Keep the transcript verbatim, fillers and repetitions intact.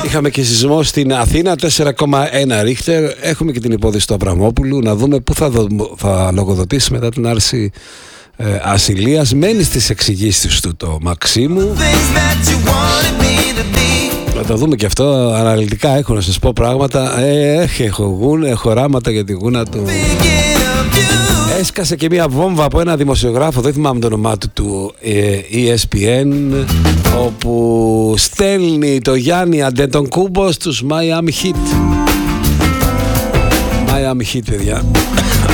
Είχαμε και σεισμό στην Αθήνα, τέσσερα κόμμα ένα ρίχτερ. Έχουμε και την υπόθεση του Αβραμόπουλου. Να δούμε πού θα, δο, θα λογοδοτήσει μετά την άρση ε, ασυλίας. Μένει στις εξηγήσεις του το Μαξίμου. Να το δούμε και αυτό αναλυτικά. Έχω να σας πω πράγματα. Ε, έχω γούνα, έχω οράματα για τη γούνα του. Έσκασε και μια βόμβα από ένα δημοσιογράφο, δεν θυμάμαι το όνομά του, του ι ες πι εν, όπου στέλνει το Γιάννη Αντετοκούμπο στους Miami Heat. Miami Heat, παιδιά.